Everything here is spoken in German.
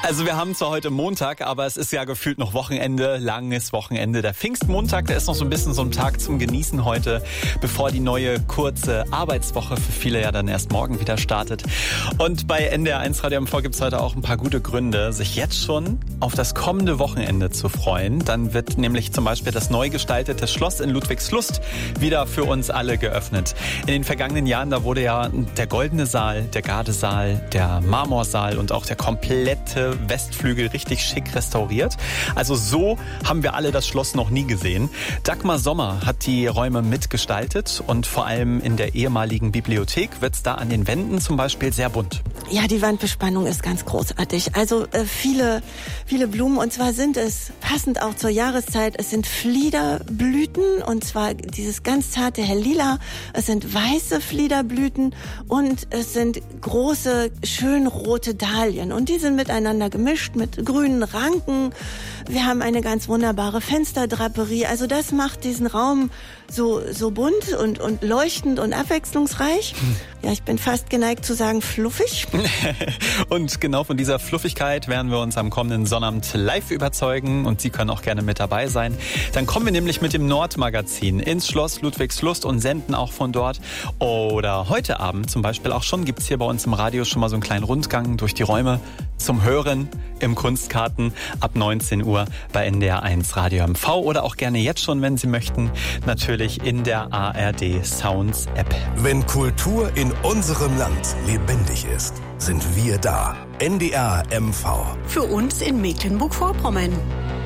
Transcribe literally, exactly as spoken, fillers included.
Also wir haben zwar heute Montag, aber es ist ja gefühlt noch Wochenende, langes Wochenende. Der Pfingstmontag, der ist noch so ein bisschen so ein Tag zum Genießen heute, bevor die neue kurze Arbeitswoche für viele ja dann erst morgen wieder startet. Und bei N D R eins Radio M V gibt es heute auch ein paar gute Gründe, sich jetzt schon auf das kommende Wochenende zu freuen. Dann wird nämlich zum Beispiel das neu gestaltete Schloss in Ludwigslust wieder für uns alle geöffnet. In den vergangenen Jahren, da wurde ja der Goldene Saal, der Gardesaal, der Marmorsaal und auch der komplette Westflügel richtig schick restauriert. Also so haben wir alle das Schloss noch nie gesehen. Dagmar Sommer hat die Räume mitgestaltet und vor allem in der ehemaligen Bibliothek wird es da an den Wänden zum Beispiel sehr bunt. Ja, die Wandbespannung ist ganz großartig. Also äh, viele, viele Blumen, und zwar sind es, passend auch zur Jahreszeit, es sind Fliederblüten, und zwar dieses ganz zarte Hellila, es sind weiße Fliederblüten und es sind große, schön rote Dahlien, und die sind miteinander gemischt mit grünen Ranken. Wir haben eine ganz wunderbare Fensterdraperie. Also das macht diesen Raum so so bunt und und leuchtend und abwechslungsreich. Ja, ich bin fast geneigt zu sagen fluffig. Und genau von dieser Fluffigkeit werden wir uns am kommenden Sonnabend live überzeugen, und Sie können auch gerne mit dabei sein. Dann kommen wir nämlich mit dem Nordmagazin ins Schloss Ludwigslust und senden auch von dort. Oder heute Abend zum Beispiel auch schon gibt's hier bei uns im Radio schon mal so einen kleinen Rundgang durch die Räume zum Hören im Kunstkarten ab neunzehn Uhr bei N D R eins Radio M V, oder auch gerne jetzt schon, wenn Sie möchten, natürlich in der A R D Sounds App. Wenn Kultur in unserem Land lebendig ist, sind wir da. N D R M V. Für uns in Mecklenburg-Vorpommern.